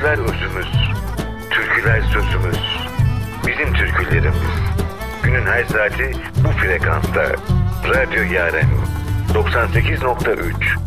Sözler özümüz, türküler sözümüz. Bizim türkülerimiz. Günün her saati bu frekansta. Radyo Yaren 98.3